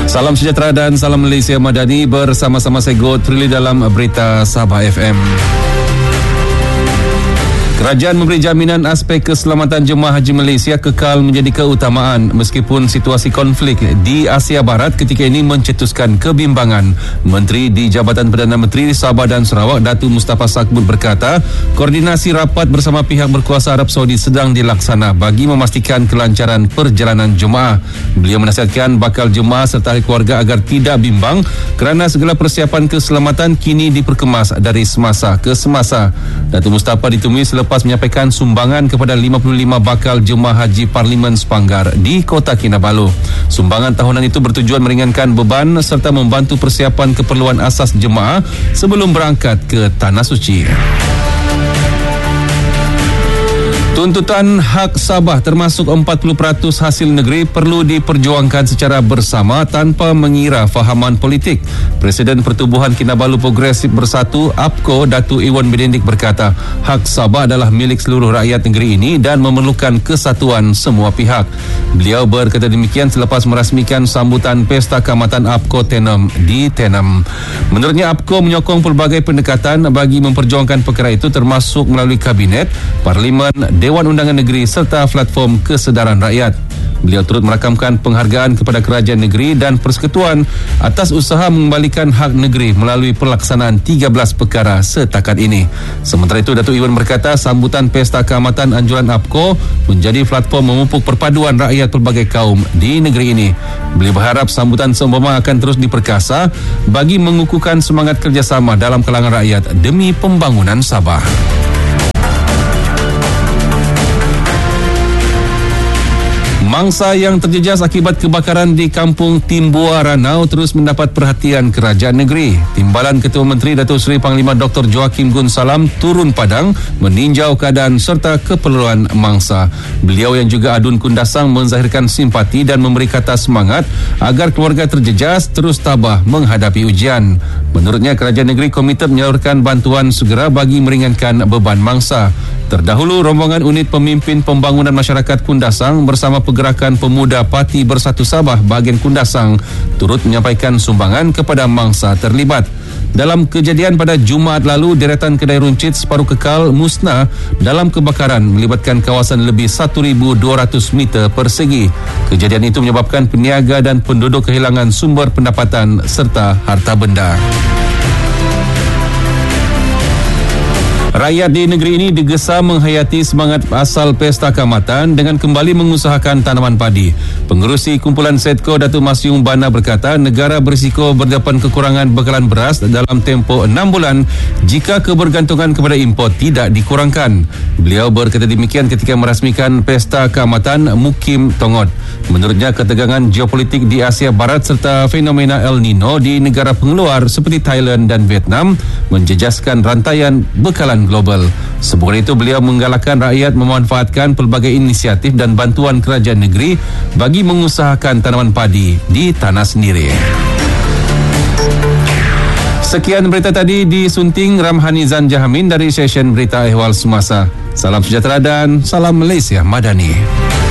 Salam sejahtera dan salam Malaysia Madani, bersama-sama saya Godfrey dalam Berita Sabah FM. Kerajaan memberi jaminan aspek keselamatan jemaah haji Malaysia kekal menjadi keutamaan meskipun situasi konflik di Asia Barat ketika ini mencetuskan kebimbangan. Menteri di Jabatan Perdana Menteri Sabah dan Sarawak Datuk Mustafa Sakbut berkata, koordinasi rapat bersama pihak berkuasa Arab Saudi sedang dilaksana bagi memastikan kelancaran perjalanan jemaah. Beliau menasihatkan bakal jemaah serta ahli keluarga agar tidak bimbang kerana segala persiapan keselamatan kini diperkemas dari semasa ke semasa. Datuk Mustafa ditemui selepas menyampaikan sumbangan kepada 55 bakal jemaah haji Parlimen Sepanggar di Kota Kinabalu. Sumbangan tahunan itu bertujuan meringankan beban serta membantu persiapan keperluan asas jemaah sebelum berangkat ke Tanah Suci. Tuntutan hak Sabah termasuk 40% hasil negeri perlu diperjuangkan secara bersama tanpa mengira fahaman politik. Presiden Pertubuhan Kinabalu Progresif Bersatu APKO Datuk Iwan Benedict berkata, hak Sabah adalah milik seluruh rakyat negeri ini dan memerlukan kesatuan semua pihak. Beliau berkata demikian selepas merasmikan sambutan Pesta Kaamatan APKO Tenem di Tenem. Menurutnya APKO menyokong pelbagai pendekatan bagi memperjuangkan perkara itu termasuk melalui Kabinet, Parlimen, Dewan Undangan Negeri serta platform kesedaran rakyat. Beliau turut merakamkan penghargaan kepada kerajaan negeri dan persekutuan atas usaha mengembalikan hak negeri melalui pelaksanaan 13 perkara setakat ini. Sementara itu, Datuk Iwan berkata sambutan Pesta Kaamatan anjuran APKO menjadi platform memupuk perpaduan rakyat pelbagai kaum di negeri ini. Beliau berharap sambutan seumpama akan terus diperkasa bagi mengukuhkan semangat kerjasama dalam kalangan rakyat demi pembangunan Sabah. Mangsa yang terjejas akibat kebakaran di Kampung Timbua Ranau terus mendapat perhatian kerajaan negeri. Timbalan Ketua Menteri Datuk Seri Panglima Dr. Joakim Gun Salam turun padang meninjau keadaan serta keperluan mangsa. Beliau yang juga adun Kundasang menzahirkan simpati dan memberi kata semangat agar keluarga terjejas terus tabah menghadapi ujian. Menurutnya, kerajaan negeri komited menyalurkan bantuan segera bagi meringankan beban mangsa. Terdahulu, rombongan unit pemimpin pembangunan masyarakat Kundasang bersama Pergerakan Pemuda Parti Bersatu Sabah bahagian Kundasang turut menyampaikan sumbangan kepada mangsa terlibat. Dalam kejadian pada Jumaat lalu, deretan kedai runcit separuh kekal musnah dalam kebakaran melibatkan kawasan lebih 1,200 meter persegi. Kejadian itu menyebabkan peniaga dan penduduk kehilangan sumber pendapatan serta harta benda. Rakyat di negeri ini digesa menghayati semangat asal Pesta Kaamatan dengan kembali mengusahakan tanaman padi. Pengerusi Kumpulan Sedco Datuk Masyung Bana berkata negara berisiko berdepan kekurangan bekalan beras dalam tempoh 6 bulan jika kebergantungan kepada import tidak dikurangkan. Beliau berkata demikian ketika merasmikan Pesta Kaamatan Mukim Tongot. Menurutnya, ketegangan geopolitik di Asia Barat serta fenomena El Nino di negara pengeluar seperti Thailand dan Vietnam menjejaskan rantaian bekalan global. Sebab itu, beliau menggalakkan rakyat memanfaatkan pelbagai inisiatif dan bantuan kerajaan negeri bagi mengusahakan tanaman padi di tanah sendiri. Sekian berita tadi disunting Ramhanizan Jahamin dari session Berita Ehwal Semasa. Salam sejahtera dan salam Malaysia Madani.